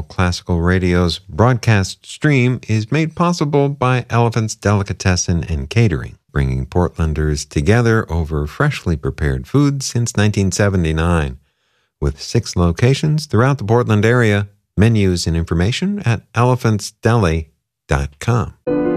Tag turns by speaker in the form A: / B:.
A: Classical Radio's broadcast stream is made possible by Elephant's Delicatessen and Catering, bringing Portlanders together over freshly prepared food since 1979. With 6 locations throughout the Portland area, menus and information at elephantsdeli.com.